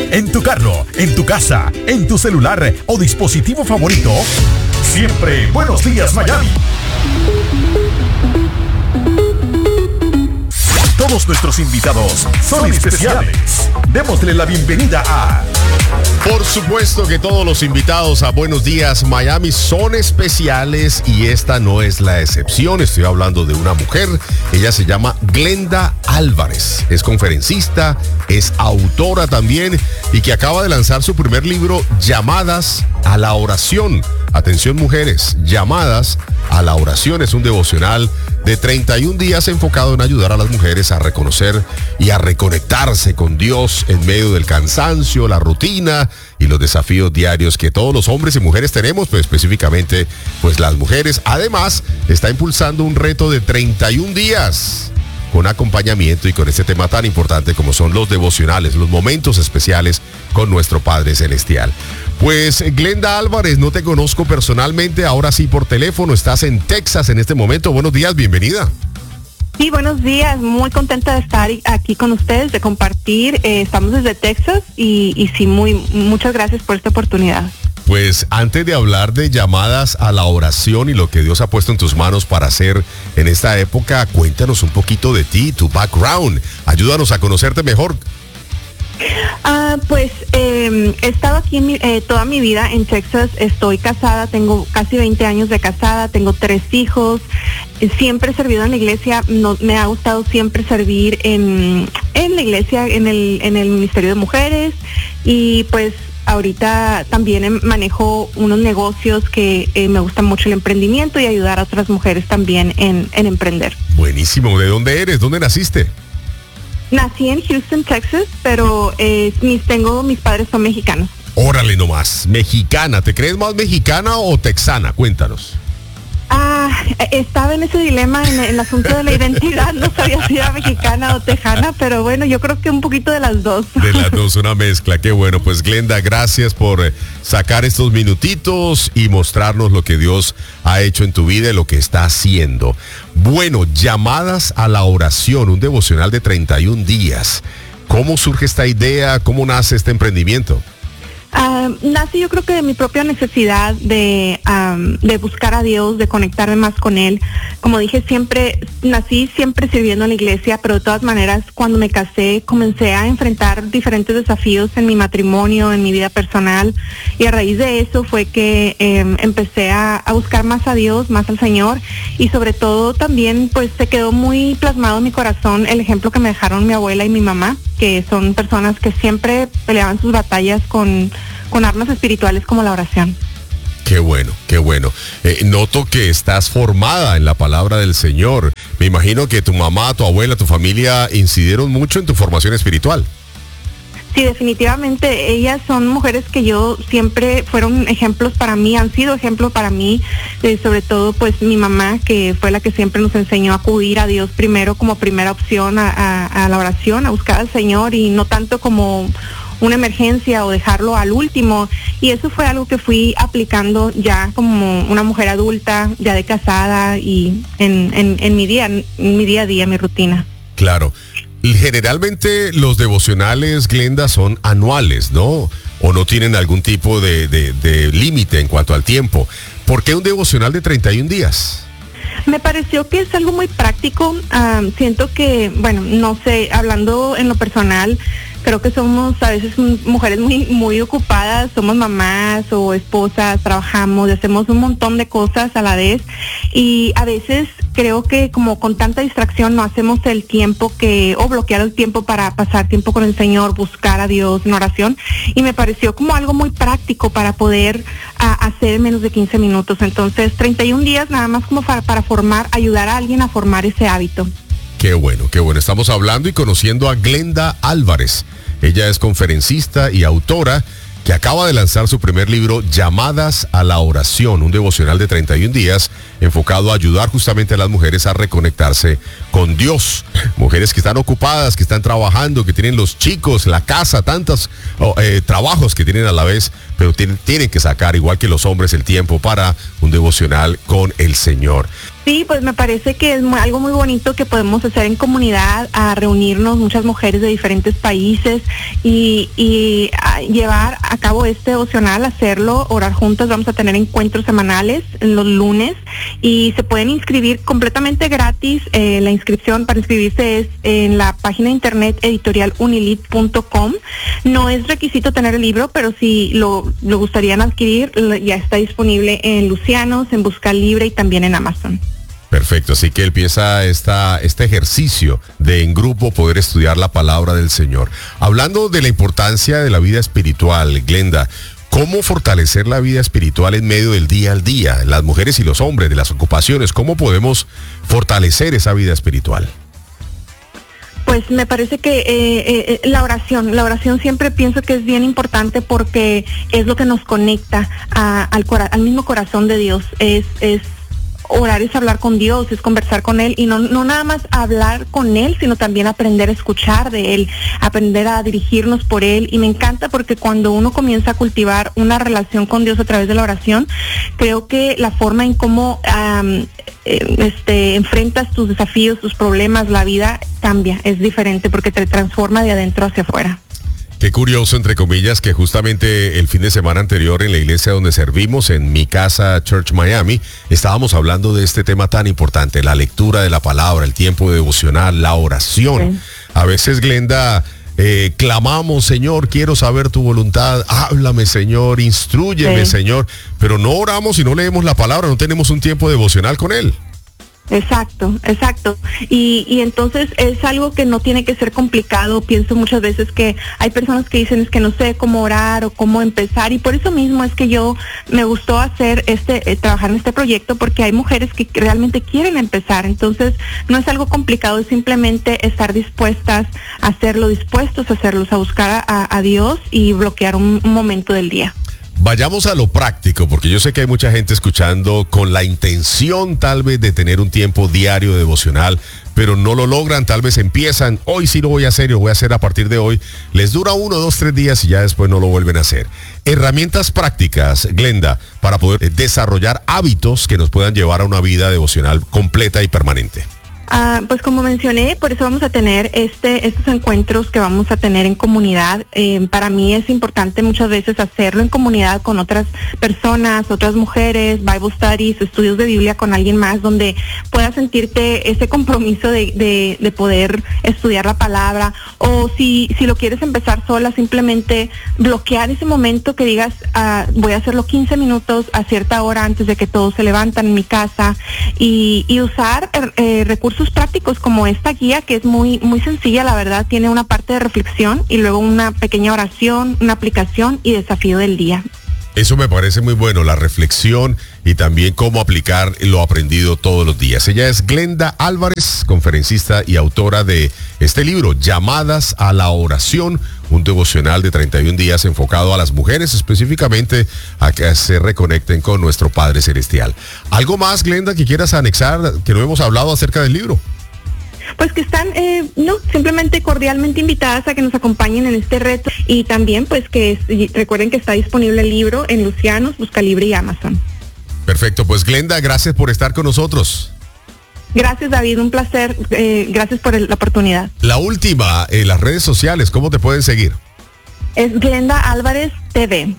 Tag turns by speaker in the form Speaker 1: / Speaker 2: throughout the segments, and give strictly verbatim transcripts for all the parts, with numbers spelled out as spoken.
Speaker 1: en tu carro, en tu casa, en tu celular o dispositivo favorito. Siempre Buenos Días Miami. Todos nuestros invitados son especiales. Démosle la bienvenida a...
Speaker 2: Por supuesto que todos los invitados a Buenos Días Miami son especiales y esta no es la excepción. Estoy hablando de una mujer. Ella se llama Glenda Álvarez. Es conferencista, es autora también y que acaba de lanzar su primer libro, Llamadas a la Oración. Atención mujeres, Llamadas a la Oración es un devocional de treinta y un días enfocado en ayudar a las mujeres a reconocer y a reconectarse con Dios en medio del cansancio, la rutina y los desafíos diarios que todos los hombres y mujeres tenemos, pero específicamente pues las mujeres. Además, está impulsando un reto de treinta y un días con acompañamiento y con este tema tan importante como son los devocionales, los momentos especiales con nuestro Padre Celestial. Pues Glenda Álvarez, no te conozco personalmente, ahora sí por teléfono, estás en Texas en este momento. Buenos días, bienvenida.
Speaker 3: Sí, buenos días, muy contenta de estar aquí con ustedes, de compartir. Eh, estamos desde Texas y, y sí, muy, muchas gracias por esta oportunidad.
Speaker 2: Pues antes de hablar de llamadas a la oración y lo que Dios ha puesto en tus manos para hacer en esta época, cuéntanos un poquito de ti, tu background. Ayúdanos a conocerte mejor.
Speaker 3: Ah, pues eh, he estado aquí en mi, eh, toda mi vida en Texas. Estoy casada, tengo casi veinte años de casada, tengo tres hijos. Eh, siempre he servido en la iglesia. No, me ha gustado siempre servir en, en la iglesia, en el, en el Ministerio de Mujeres y pues ahorita también manejo unos negocios que eh, me gusta mucho el emprendimiento y ayudar a otras mujeres también en, en emprender.
Speaker 2: Buenísimo. ¿De dónde eres? ¿Dónde naciste?
Speaker 3: Nací en Houston, Texas, pero eh, mis, tengo, mis padres son mexicanos.
Speaker 2: Órale nomás, mexicana. ¿Te crees más mexicana o texana? Cuéntanos.
Speaker 3: Ah, estaba en ese dilema en el asunto de la identidad, no sabía si era mexicana o tejana, pero bueno, yo creo que un poquito de las dos.
Speaker 2: De las dos, una mezcla, qué bueno. Pues Glenda, gracias por sacar estos minutitos y mostrarnos lo que Dios ha hecho en tu vida y lo que está haciendo. Bueno, Llamadas a la Oración, un devocional de treinta y un días. ¿Cómo surge esta idea? ¿Cómo nace este emprendimiento?
Speaker 3: Uh, nace yo creo que de mi propia necesidad de, um, de buscar a Dios, de conectarme más con Él. Como dije, siempre, nací siempre sirviendo en la iglesia, pero de todas maneras, cuando me casé, comencé a enfrentar diferentes desafíos en mi matrimonio, en mi vida personal, y a raíz de eso fue que eh, empecé a, a buscar más a Dios, más al Señor, y sobre todo también, pues, se quedó muy plasmado en mi corazón el ejemplo que me dejaron mi abuela y mi mamá, que son personas que siempre peleaban sus batallas con con armas espirituales como la oración.
Speaker 2: Qué bueno, qué bueno. Eh, noto que estás formada en la palabra del Señor. Me imagino que tu mamá, tu abuela, tu familia incidieron mucho en tu formación espiritual.
Speaker 3: Sí, definitivamente. Ellas son mujeres que yo siempre fueron ejemplos para mí, han sido ejemplos para mí, eh, sobre todo pues mi mamá, que fue la que siempre nos enseñó a acudir a Dios primero como primera opción a, a, a la oración, a buscar al Señor y no tanto como una emergencia o dejarlo al último, y eso fue algo que fui aplicando ya como una mujer adulta, ya de casada y en, en, en mi día, en mi día a día, mi rutina.
Speaker 2: Claro. Generalmente los devocionales, Glenda, son anuales, ¿no? O no tienen algún tipo de, de, de límite en cuanto al tiempo. ¿Por qué un devocional de treinta y un días?
Speaker 3: Me pareció que es algo muy práctico. Um, siento que, bueno, no sé, hablando en lo personal, creo que somos a veces mujeres muy muy ocupadas, somos mamás o esposas, trabajamos, hacemos un montón de cosas a la vez y a veces creo que como con tanta distracción no hacemos el tiempo que, o bloquear el tiempo para pasar tiempo con el Señor, buscar a Dios en oración, y me pareció como algo muy práctico para poder a, hacer en menos de quince minutos. Entonces, treinta y un días nada más como para, para formar, ayudar a alguien a formar ese hábito.
Speaker 2: Qué bueno, qué bueno. Estamos hablando y conociendo a Glenda Álvarez. Ella es conferencista y autora que acaba de lanzar su primer libro, Llamadas a la Oración, un devocional de treinta y un días enfocado a ayudar justamente a las mujeres a reconectarse con Dios. Mujeres que están ocupadas, que están trabajando, que tienen los chicos, la casa, tantos oh, eh, trabajos que tienen a la vez, pero tienen, tienen que sacar, igual que los hombres, el tiempo para un devocional con el Señor.
Speaker 3: Sí, pues me parece que es muy, algo muy bonito que podemos hacer en comunidad, a reunirnos muchas mujeres de diferentes países y, y a llevar a cabo este devocional, hacerlo, orar juntas. Vamos a tener encuentros semanales en los lunes y se pueden inscribir completamente gratis. Eh, la inscripción para inscribirse es en la página de internet editorial unilit punto com. No es requisito tener el libro, pero si lo, lo gustarían adquirir, ya está disponible en Lucianos, en Busca Libre y también en Amazon.
Speaker 2: Perfecto, así que empieza esta, este ejercicio de en grupo poder estudiar la palabra del Señor. Hablando de la importancia de la vida espiritual, Glenda, ¿cómo fortalecer la vida espiritual en medio del día al día? Las mujeres y los hombres, de las ocupaciones, ¿cómo podemos fortalecer esa vida espiritual?
Speaker 3: Pues me parece que eh, eh, la oración, la oración siempre pienso que es bien importante porque es lo que nos conecta a, al, cora- al mismo corazón de Dios. Es, es Orar es hablar con Dios, es conversar con Él y no, no nada más hablar con Él, sino también aprender a escuchar de Él, aprender a dirigirnos por Él. Y me encanta porque cuando uno comienza a cultivar una relación con Dios a través de la oración, creo que la forma en cómo um, eh, este, enfrentas tus desafíos, tus problemas, la vida cambia, es diferente porque te transforma de adentro hacia afuera.
Speaker 2: Qué curioso, entre comillas, que justamente el fin de semana anterior en la iglesia donde servimos, en Mi Casa Church Miami, estábamos hablando de este tema tan importante, la lectura de la palabra, el tiempo devocional, la oración. Sí. A veces, Glenda, eh, clamamos, Señor, quiero saber tu voluntad, háblame, Señor, instrúyeme, sí. Señor, pero no oramos y no leemos la palabra, no tenemos un tiempo devocional con Él.
Speaker 3: Exacto, exacto. Y, y entonces es algo que no tiene que ser complicado. Pienso muchas veces que hay personas que dicen es que no sé cómo orar o cómo empezar y por eso mismo es que yo me gustó hacer este, eh, trabajar en este proyecto porque hay mujeres que realmente quieren empezar. Entonces no es algo complicado, es simplemente estar dispuestas a hacerlo, dispuestos a hacerlos, a buscar a, a Dios y bloquear un, un momento del día.
Speaker 2: Vayamos a lo práctico, porque yo sé que hay mucha gente escuchando con la intención tal vez de tener un tiempo diario devocional, pero no lo logran, tal vez empiezan, hoy sí lo voy a hacer y lo voy a hacer a partir de hoy, les dura uno, dos, tres días y ya después no lo vuelven a hacer. Herramientas prácticas, Glenda, para poder desarrollar hábitos que nos puedan llevar a una vida devocional completa y permanente.
Speaker 3: Uh, pues como mencioné, por eso vamos a tener este estos encuentros que vamos a tener en comunidad. Eh, para mí es importante muchas veces hacerlo en comunidad con otras personas, otras mujeres, Bible studies, estudios de Biblia con alguien más, donde puedas sentirte ese compromiso de, de, de poder estudiar la palabra. O si, si lo quieres empezar sola, simplemente bloquear ese momento que digas, uh, voy a hacerlo quince minutos a cierta hora antes de que todos se levantan en mi casa y, y usar eh, recursos prácticos como esta guía que es muy muy sencilla, la verdad, tiene una parte de reflexión y luego una pequeña oración, una aplicación y desafío del día.
Speaker 2: Eso me parece muy bueno, la reflexión y también cómo aplicar lo aprendido todos los días. Ella es Glenda Álvarez, conferencista y autora de este libro, Llamadas a la Oración, un devocional de treinta y un días enfocado a las mujeres, específicamente a que se reconecten con nuestro Padre Celestial. ¿Algo más, Glenda, que quieras anexar, que no hemos hablado acerca del libro?
Speaker 3: Pues que están, eh, no, simplemente cordialmente invitadas a que nos acompañen en este reto y también pues que recuerden que está disponible el libro en Lucianos, Busca Libre y Amazon.
Speaker 2: Perfecto, pues Glenda, gracias por estar con nosotros.
Speaker 3: Gracias, David, un placer, eh, gracias por el, la oportunidad.
Speaker 2: La última, en las redes sociales, ¿cómo te pueden seguir?
Speaker 3: Es Glenda Álvarez T V.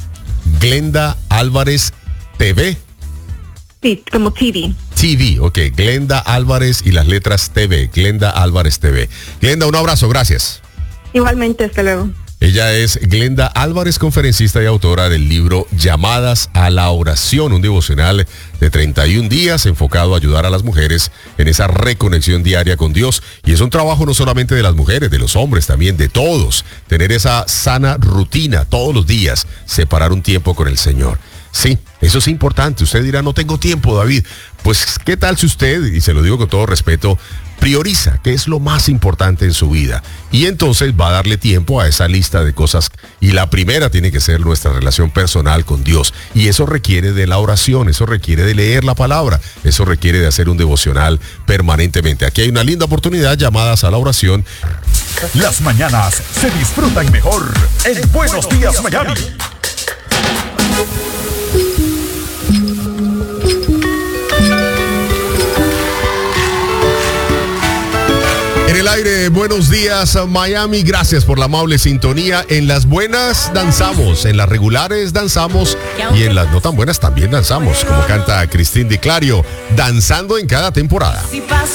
Speaker 2: Glenda Álvarez T V.
Speaker 3: Sí, como T V.
Speaker 2: T V, ok. Glenda Álvarez y las letras T V. Glenda Álvarez T V. Glenda, un abrazo, gracias.
Speaker 3: Igualmente, hasta luego.
Speaker 2: Ella es Glenda Álvarez, conferencista y autora del libro Llamadas a la Oración, un devocional de treinta y un días enfocado a ayudar a las mujeres en esa reconexión diaria con Dios. Y es un trabajo no solamente de las mujeres, de los hombres, también de todos. Tener esa sana rutina todos los días, separar un tiempo con el Señor. Sí, Eso es importante. Usted dirá, no tengo tiempo, David. Pues, ¿qué tal si usted, y se lo digo con todo respeto, prioriza qué es lo más importante en su vida? Y entonces va a darle tiempo a esa lista de cosas. Y la primera tiene que ser nuestra relación personal con Dios. Y eso requiere de la oración, eso requiere de leer la palabra, eso requiere de hacer un devocional permanentemente. Aquí hay una linda oportunidad, llamadas a la oración.
Speaker 1: Las mañanas se disfrutan mejor en Buenos Días, Miami.
Speaker 2: En el aire, buenos días, Miami. Gracias por la amable sintonía. En las buenas danzamos, en las regulares danzamos y en las no tan buenas también danzamos, como canta Cristín Di Clario, danzando en cada temporada.
Speaker 4: Si pasa